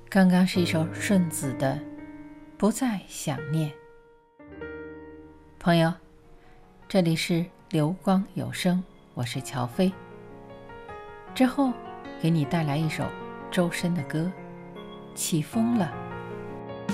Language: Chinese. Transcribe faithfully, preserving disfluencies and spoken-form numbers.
刚刚是一首顺子的《不再想念》。朋友，这里是流光有声，我是乔飞。之后给你带来一首周深的歌《起风了》。